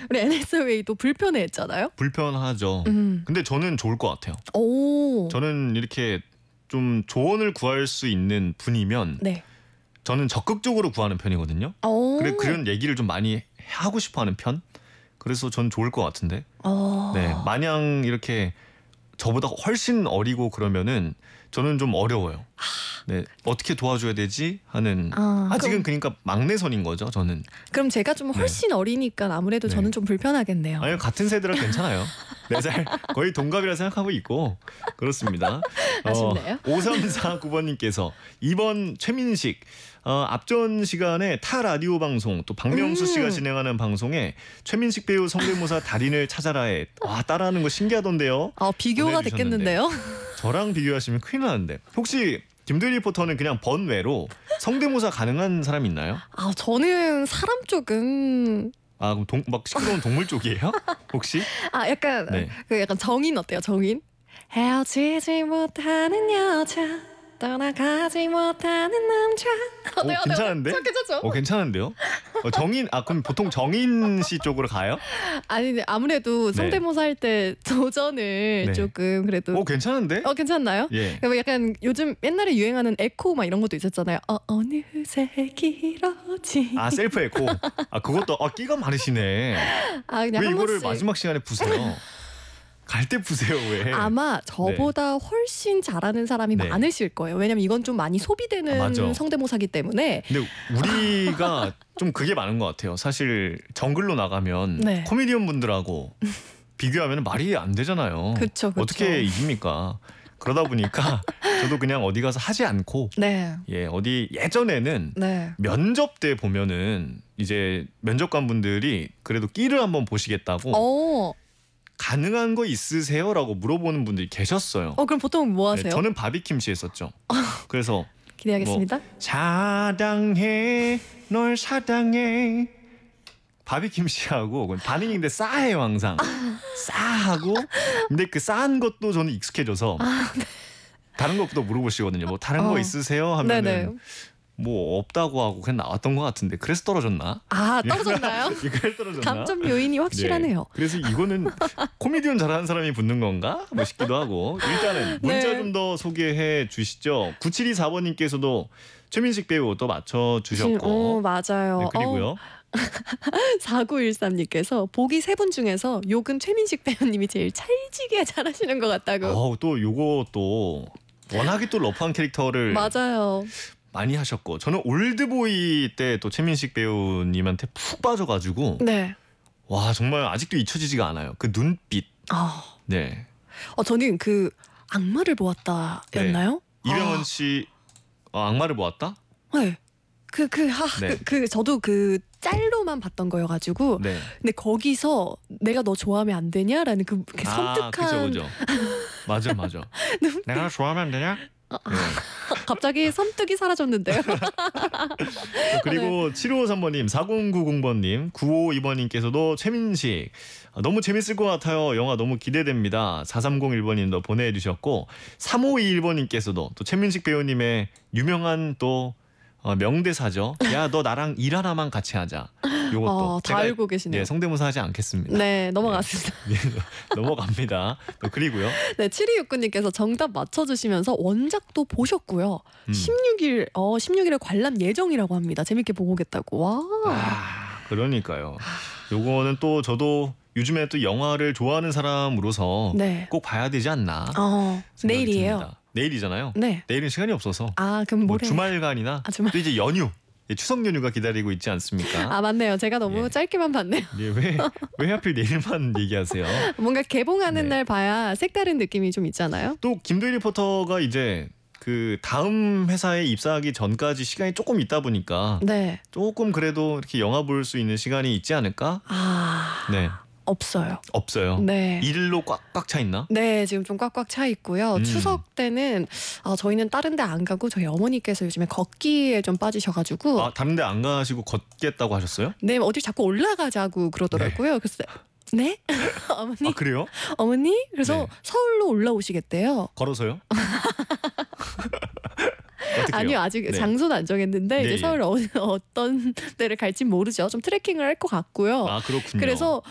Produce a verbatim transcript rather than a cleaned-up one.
우리 엔에스웨이도 불편해했잖아요. 불편하죠. 음. 근데 저는 좋을 것 같아요. 오. 저는 이렇게 좀 조언을 구할 수 있는 분이면 네. 저는 적극적으로 구하는 편이거든요. 오. 그래 그런 얘기를 좀 많이 하고 싶어하는 편. 그래서 전 좋을 것 같은데. 어. 네, 마냥 이렇게 저보다 훨씬 어리고 그러면은 저는 좀 어려워요. 네, 어떻게 도와줘야 되지 하는. 아, 아직은 그럼, 그러니까 막내선인 거죠, 저는. 그럼 제가 좀 훨씬 네. 어리니까 아무래도 네. 저는 좀 불편하겠네요. 아니요, 같은 세대라 괜찮아요. 네 살 거의 동갑이라 생각하고 있고 그렇습니다. 아쉽네요. 어, 오삼사구 번님께서 이번 최민식 어, 앞전 시간에 타 라디오 방송 또 박명수 씨가 음. 진행하는 방송에 최민식 배우 성대모사 달인을 찾아라에 와 따라하는 거 신기하던데요. 아, 비교가 됐겠는데요. 저랑 비교하시면 큰일 나는데 혹시 김도희 리포터는 그냥 번외로 성대모사 가능한 사람 있나요? 아, 저는 사람 쪽은 아 그럼 동, 막 시끄러운 동물 쪽이에요? 혹시? 아 약간 네. 그 약간 정인 어때요? 정인? 헤어지지 못하는 여자 떠나가지 못하는 남자. 오, 괜찮은데? 괜찮죠? 오, 괜찮은데요? 어, 정인 아 그럼 보통 정인 씨 쪽으로 가요? 아니 아무래도 네. 성대모사 할 때 도전을 네. 조금 그래도 오 괜찮은데? 어 괜찮나요? 예. 그러면 약간 요즘 옛날에 유행하는 에코 막 이런 것도 있었잖아요. 어, 어느새 길어지. 아 셀프 에코. 아 그것도 아 끼가 많으시네. 아, 그냥 왜 한 이거를 번씩. 마지막 시간에 푸세요? 갈 때 푸세요 왜? 아마 저보다 훨씬 잘하는 사람이 네. 많으실 거예요. 왜냐면 이건 좀 많이 소비되는 아, 맞아. 성대모사기 때문에. 근데 우리가 좀 그게 많은 것 같아요. 사실 정글로 나가면 네. 코미디언 분들하고 비교하면 말이 안 되잖아요. 그쵸, 그쵸. 어떻게 이깁니까? 그러다 보니까 저도 그냥 어디 가서 하지 않고 네. 예 어디 예전에는 네. 면접 때 보면은 이제 면접관 분들이 그래도 끼를 한번 보시겠다고 어. 가능한 거 있으세요라고 물어보는 분들이 계셨어요. 어 그럼 보통 뭐 하세요? 네, 저는 바비킴 씨 했었죠. 그래서 기대하겠습니다. 뭐, 사랑해 널 사랑해 바비킴 씨하고 반응인데 싸해요 항상. 싸하고 근데 그 싸한 것도 저는 익숙해져서 아, 네. 다른 것도 물어보시거든요. 뭐 다른 어. 거 있으세요 하면은 네네. 뭐 없다고 하고 그냥 나왔던 것 같은데 그래서 떨어졌나? 아 떨어졌나요? 이걸 떨어졌나? 감점 요인이 확실하네요. 네. 그래서 이거는 코미디언 잘하는 사람이 붙는 건가? 뭐 싶기도 하고 일단은 문자 네. 좀 더 소개해 주시죠. 구칠이사 번님께서도 최민식 배우 또 맞춰주셨고 오 맞아요. 네, 그리고요. 어, 사구일삼님께서 보기 세 분 중에서 욕은 최민식 배우님이 제일 찰지게 잘하시는 것 같다고. 어우, 또 요거 또 워낙에 또 러프한 캐릭터를 맞아요. 많이 하셨고 저는 올드보이 때 또 최민식 배우님한테 푹 빠져가지고 네. 와 정말 아직도 잊혀지지가 않아요. 그 눈빛. 아, 네. 어 저는 그 악마를 보았다였나요? 이병헌 아, 씨 어, 악마를 보았다? 네. 그 그 하 네. 그, 그 저도 그 짤로만 봤던 거여가지고. 네. 근데 거기서 내가 너 좋아하면 안 되냐라는 그, 그 아, 섬뜩한 그죠, 그죠. 맞아, 맞아. 눈빛. 내가 좋아하면 안 되냐? 네. 갑자기 섬뜩이 사라졌는데요. 그리고 칠오오삼 번님, 사공구공 번님, 구오오이 번님께서도 최민식 아, 너무 재밌을 것 같아요. 영화 너무 기대됩니다. 사삼공일 번님도 보내주셨고 삼오이일 번님께서도 또 최민식 배우님의 유명한 또 어, 명대사죠. 야, 너 나랑 일 하나만 같이 하자. 요것도 어, 다 알고 계시네요. 예, 성대모사 하지 않겠습니다. 네, 넘어갔습니다. 예, 넘어갑니다. 또 그리고요. 네, 칠이육구님께서 정답 맞춰주시면서 원작도 보셨고요. 음. 십육 일, 어, 십육 일에 관람 예정이라고 합니다. 재밌게 보고 오겠다고. 와. 아, 그러니까요. 요거는 또 저도 요즘에 또 영화를 좋아하는 사람으로서 네. 꼭 봐야 되지 않나. 어, 생각이 내일이에요. 듭니다. 내일이잖아요. 네. 내일은 시간이 없어서 아, 그럼 뭐 모레. 주말간이나 아, 주말. 또 이제 연휴, 추석 연휴가 기다리고 있지 않습니까? 아, 맞네요. 제가 너무 예. 짧게만 봤네요. 예, 왜, 왜 하필 내일만 얘기하세요? 뭔가 개봉하는 네. 날 봐야 색다른 느낌이 좀 있잖아요. 또 김도희 리포터가 이제 그 다음 회사에 입사하기 전까지 시간이 조금 있다 보니까 네. 조금 그래도 이렇게 영화 볼 수 있는 시간이 있지 않을까? 아, 네, 없어요. 없어요. 네. 일로 꽉꽉 차 있나? 네, 지금 좀 꽉꽉 차 있고요. 음. 추석 때는 어, 저희는 다른 데 안 가고 저희 어머니께서 요즘에 걷기에 좀 빠지셔가지고 아, 다른 데 안 가시고 걷겠다고 하셨어요? 네, 어디 자꾸 올라가자고 그러더라고요. 그래서 네? 어머니? 아, 그래요? 어머니? 그래서 네. 서울로 올라오시겠대요. 걸어서요? 어떡해요? 아니요, 아직 네. 장소는 안 정했는데 네, 이제 예. 서울 어, 어떤 데를 갈지 모르죠. 좀 트레킹을 할 것 같고요. 아, 그렇군요. 그래서